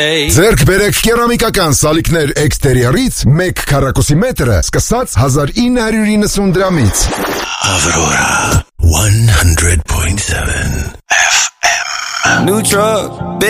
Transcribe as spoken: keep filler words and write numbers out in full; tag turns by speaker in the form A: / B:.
A: Ձերք բերեք կերամիկական սալիկներ էքստերիորից մեկ քառակուսի մետրը սկսած հազար ինը հարյուր իննսուն դրամից։
B: Aurora one hundred point seven F M.
C: New truck.